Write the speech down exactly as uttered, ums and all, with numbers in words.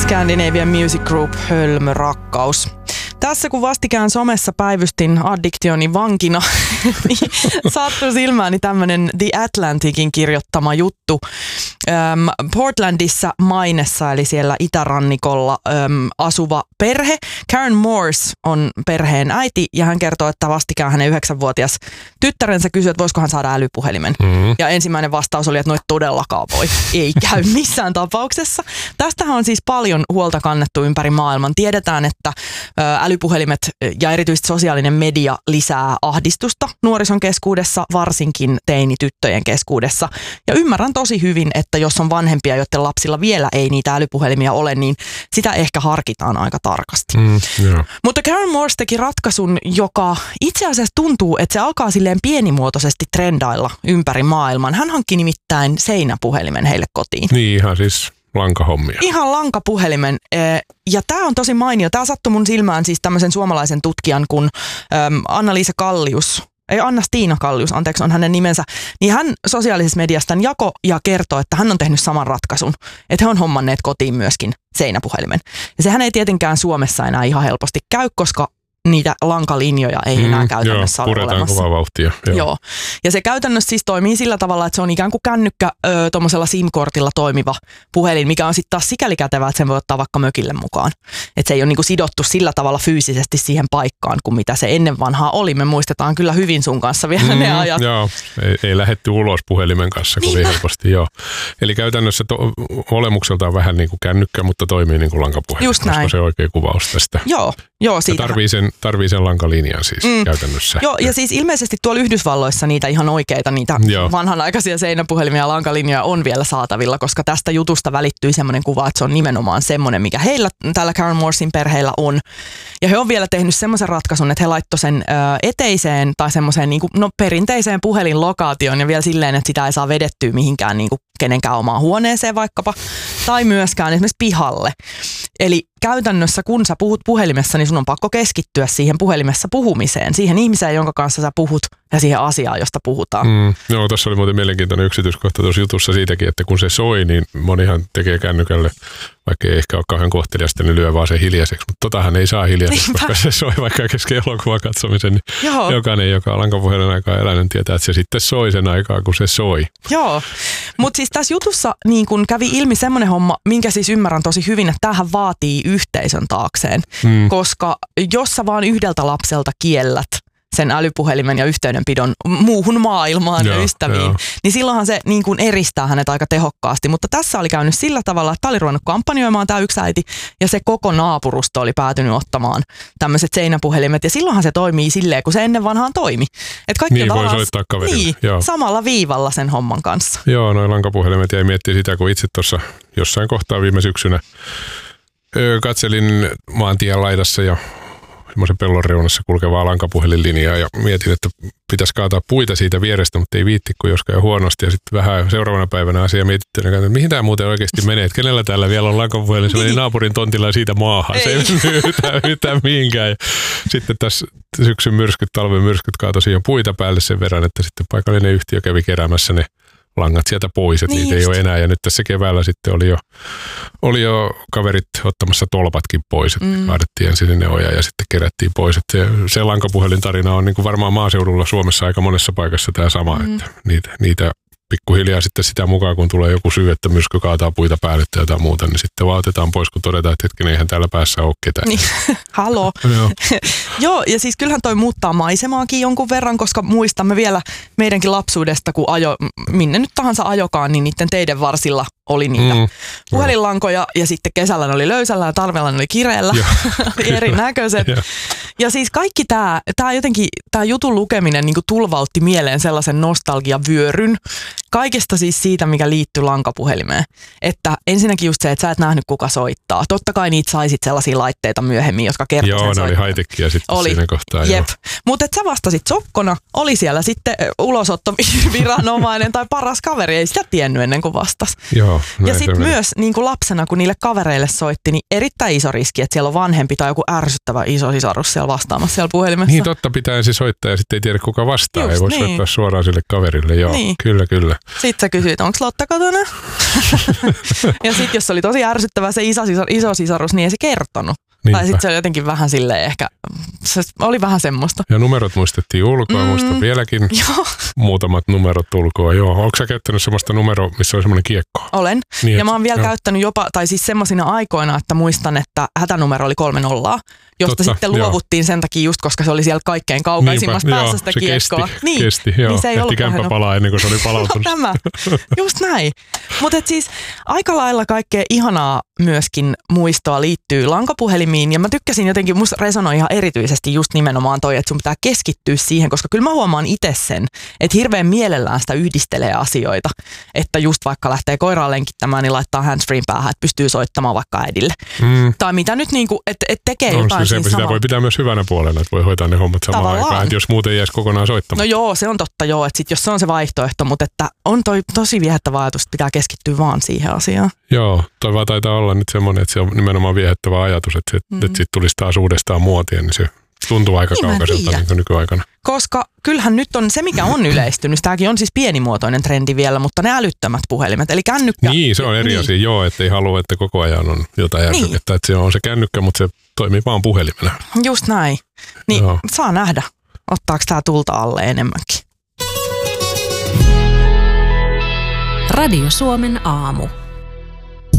Scandinavian Music Group, Hölmö rakkaus. Tässä kun vastikään somessa päivystin addiktioni vankina, niin sattui silmääni tämmöinen The Atlanticin kirjoittama juttu. Öm, Portlandissa Mainessa, eli siellä itärannikolla öm, asuva perhe. Karen Morse on perheen äiti, ja hän kertoo, että vastikään hänen yhdeksänvuotias tyttärensä kysyi, että voisiko hän saada älypuhelimen. Mm-hmm. Ja ensimmäinen vastaus oli, että no et todellakaan voi. Ei käy missään tapauksessa. Tästähän on siis paljon huolta kannettu ympäri maailman. Tiedetään, että ö, älypuhelimet ja erityisesti sosiaalinen media lisää ahdistusta nuorison keskuudessa, varsinkin teinityttöjen keskuudessa. Ja ymmärrän tosi hyvin, että jos on vanhempia, joiden lapsilla vielä ei niitä älypuhelimia ole, niin sitä ehkä harkitaan aika tarkasti. Mm, yeah. Mutta Karen Morse teki ratkaisun, joka itse asiassa tuntuu, että se alkaa silleen pienimuotoisesti trendailla ympäri maailman. Hän hankki nimittäin seinäpuhelimen heille kotiin. Niin, ihan siis lankahommia. Ihan lankapuhelimen. Ja tämä on tosi mainio. Tämä sattui mun silmään siis tämmöisen suomalaisen tutkijan kuin Anna-Liisa Kallius. Ei, Anna-Stiina Kallius, anteeksi, on hänen nimensä. Niin hän sosiaalisessa mediassa tämän jako ja kertoo, että hän on tehnyt saman ratkaisun. Että he on hommanneet kotiin myöskin seinäpuhelimen. Ja sehän ei tietenkään Suomessa enää ihan helposti käy, koska niitä lankalinjoja ei enää mm, käytännössä joo, ole olemassa. Kovaa vauhtia. Joo. joo. Ja se käytännössä siis toimii sillä tavalla, että se on ikään kuin kännykkä ö, tuommoisella SIM-kortilla toimiva puhelin, mikä on sitten taas sikäli kätevää, että sen voi ottaa vaikka mökille mukaan. Että se ei ole niinku sidottu sillä tavalla fyysisesti siihen paikkaan, kuin mitä se ennen vanhaa oli. Me muistetaan kyllä hyvin sun kanssa vielä mm, ne ajat. Joo, ei, ei lähdetty ulos puhelimen kanssa kovin helposti. Joo. Eli käytännössä to, olemukseltaan vähän niin kuin kännykkä, mutta toimii niin kuin lankapuhelin. Just näin. Koska se oikea kuvaus tästä. Joo, joo. Siitä tarvii sen, tarvii sen lankalinjan siis mm. käytännössä. Joo, ja siis ilmeisesti tuolla Yhdysvalloissa niitä ihan oikeita, niitä joo. vanhanaikaisia seinäpuhelimia ja lankalinjoja on vielä saatavilla, koska tästä jutusta välittyy semmoinen kuva, että se on nimenomaan semmoinen, mikä heillä, täällä Karen Morsin perheillä on. Ja he on vielä tehnyt semmoisen ratkaisun, että he laittoi sen ö, eteiseen tai semmoiseen niin kuin, no, perinteiseen puhelinlokaatioon ja vielä silleen, että sitä ei saa vedettyä mihinkään niin kuin kenenkään omaan huoneeseen vaikkapa, tai myöskään esimerkiksi pihalle. Eli käytännössä, kun sä puhut puhelimessa, niin sun on pakko keskittyä siihen puhelimessa puhumiseen, siihen ihmiseen, jonka kanssa sä puhut, ja siihen asiaan, josta puhutaan. Mm, joo, tuossa oli muuten mielenkiintoinen yksityiskohta tuossa jutussa siitäkin, että kun se soi, niin monihan tekee kännykälle, vaikka ei ehkä ole kauhean kohteliasta, niin lyö vaan se hiljaiseksi. Mutta totahan ei saa hiljaiseksi, koska se soi vaikka kesken elokuvan katsomisen. Niin jokainen, joka on lankapuhelin aikaa elänyt, tietää, että se sitten soi sen aikaa, kun se soi. Joo, mutta siis tässä jutussa niin kun kävi ilmi semmoinen homma, minkä siis ymmärrän tosi hyvin, että tämähän vaatii yhteisön taakseen. Mm. Koska jos sä vaan yhdeltä lapselta kiellät sen älypuhelimen ja yhteydenpidon muuhun maailmaan ja ystäviin, joo. niin silloinhan se niin kuin eristää hänet aika tehokkaasti. Mutta tässä oli käynyt sillä tavalla, että tämä oli ruvennut kampanjoimaan tämä yksi äiti, ja se koko naapurusto oli päätynyt ottamaan tämmöiset seinäpuhelimet, ja silloinhan se toimii silleen, kun se ennen vanhaan toimi. Et kaikki niin, voi soittaa kaverille. Niin, joo. samalla viivalla sen homman kanssa. Joo, noin lankapuhelimet jäi miettiä sitä, kun itse tuossa jossain kohtaa viime syksynä öö, katselin maantien laidassa ja semmoisen pellon reunassa kulkevaa lankapuhelinlinjaa ja mietin, että pitäisi kaataa puita siitä vierestä, mutta ei viitti, kun jos käy huonosti. Ja sitten vähän seuraavana päivänä asia mietittiin, että mihin tämä muuten oikeasti menee, että kenellä täällä vielä on lankapuhelin. Se meni naapurin tontilla ja siitä maahan. Ei. Se ei mennyt yhtään, yhtään mihinkään. Ja sitten tässä syksyn myrskyt, talven myrskyt kaatoi siihen puita päälle sen verran, että sitten paikallinen yhtiö kävi keräämässä ne langat sieltä pois, että niin niitä just. Ei ole enää. Ja nyt tässä keväällä sitten oli jo, oli jo kaverit ottamassa tolpatkin pois, että mm. kaadettiin ensin sinne oja ja sitten kerättiin pois. Että se, se lankapuhelintarina on niin kuin varmaan maaseudulla Suomessa aika monessa paikassa tämä sama, mm. että niitä, niitä pikkuhiljaa sitten sitä mukaan, kun tulee joku syy, että myrsky kaataa puita päälle tai jotain muuta, niin sitten vaan otetaan pois, kun todetaan, että hetken eihän täällä päässä ole ketään. Niin, halo. Joo. Joo, ja siis kyllähän toi muuttaa maisemaakin jonkun verran, koska muistamme vielä meidänkin lapsuudesta, kun ajo, minne nyt tahansa ajokaan, niin niiden teiden varsilla oli niitä mm, puhelinlankoja, joo. ja sitten kesällä ne oli löysällä ja talvella ne oli kireellä, erinäköiset. Ja siis kaikki tämä, tämä jotenkin, tämä jutun lukeminen niin kuin tulvautti mieleen sellaisen nostalgiavyöryn, kaikesta siis siitä, mikä liittyy lankapuhelimeen. Että ensinnäkin just se, että sä et nähnyt kuka soittaa. Totta kai niitä saisit sellaisia laitteita myöhemmin, jotka kertoo sen soittaa. Joo, ne oli high-techia sitten oli. Siinä kohtaa. Jep. Mutta että sä vastasit sokkona, oli siellä sitten ulosottoviranomainen tai paras kaveri, ei sitä tiennyt ennen kuin vastas. Joo. Joo, ja sitten myös niin kuin lapsena, kun niille kavereille soitti, niin erittäin iso riski, että siellä on vanhempi tai joku ärsyttävä iso sisarus siellä vastaamassa siellä puhelimessa. Niin totta, pitää ensin soittaa ja sitten ei tiedä kuka vastaa. Just, ei voi niin. soittaa suoraan sille kaverille. Joo, niin. kyllä, kyllä. Sitten sä kysyit, onko Lotta kotona? Ja sitten jos oli tosi ärsyttävä se iso, sisar, iso sisarus, niin ei se kertonut. Niinpä. Tai sitten se oli jotenkin vähän silleen ehkä, se oli vähän semmoista. Ja numerot muistettiin ulkoa, mm, muistan vieläkin joo. muutamat numerot ulkoa. Joo, onko sä käyttänyt semmoista numeroa, missä on semmoinen kiekko? Olen. Niin, ja mä oon vielä joo. käyttänyt jopa, tai siis semmoisina aikoina, että muistan, että hätänumero oli kolme nollaa, josta Totta, sitten luovuttiin joo. sen takia just, koska se oli siellä kaikkein kaukaisimmassa Niinpä, päässä joo, sitä se kiekkoa. Kesti, niin, kesti, joo. Niin se ei Ehti kämpä palaa ennen kuin se oli palautunut. Tämä, just näin. Mutta siis aika lailla kaikkea ihanaa myöskin muistoa liittyy lankapuhelimiin, ja mä tykkäsin jotenkin, musta resonoi ihan erityisesti just nimenomaan toi, että sun pitää keskittyä siihen, koska kyllä mä huomaan itse sen, että hirveän mielellään sitä yhdistelee asioita, että just vaikka lähtee koiraan lenkittämään, niin laittaa handsfreen päähän, että pystyy soittamaan vaikka äidille. Mm. Tai mitä nyt niinku, että et tekee on jotain se, siinä sitä samalla. voi pitää myös hyvänä puolena, että voi hoitaa ne hommat samaan Tavallaan. aikaan, että jos muuten jäisi kokonaan soittamaan. No joo, se on totta joo, että sit jos se on se vaihtoehto, mutta että on toi tosi viehättävä ajatus, että pitää keskittyä vaan siihen asiaan. Joo, toi vaan taitaa olla nyt semmoinen, että se on nimenomaan viehättävä ajatus, että, mm. että sitten tulisi taas uudestaan muotia, niin se tuntuu aika niin kaukaiselta niin kuin nykyaikana. Koska kyllähän nyt on se, mikä on yleistynyt, tämäkin on siis pienimuotoinen trendi vielä, mutta ne älyttömät puhelimet, eli kännykkä. Niin, se on eri niin. asia, joo, että ei halua, että koko ajan on jotain järsykettä, niin. että se on se kännykkä, mutta se toimii vaan puhelimena. Just näin. Niin joo. Saa nähdä, ottaako tämä tulta alle enemmänkin. Radio Suomen aamu.